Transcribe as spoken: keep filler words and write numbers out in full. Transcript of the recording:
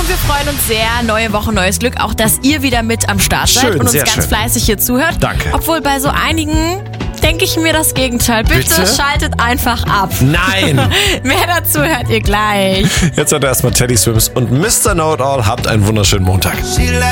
Und wir freuen uns sehr, neue Woche, neues Glück, auch dass ihr wieder mit am Start seid Schön, und uns sehr ganz schön. fleißig hier zuhört. Danke. Obwohl bei so einigen denke ich mir das Gegenteil. Bitte, Bitte? schaltet einfach ab. Nein! Mehr dazu hört ihr gleich. Jetzt hat er erstmal Teddy Swims und Mister Know-It-All. Habt einen wunderschönen Montag. She